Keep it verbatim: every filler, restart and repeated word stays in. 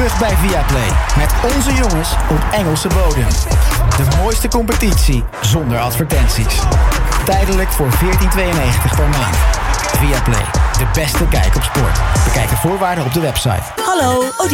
terug bij Viaplay. Met onze jongens op Engelse bodem. De mooiste competitie zonder advertenties. Tijdelijk voor veertien tweeënnegentig per maand. Viaplay, de beste kijk op sport. Bekijk de voorwaarden op de website. Hallo,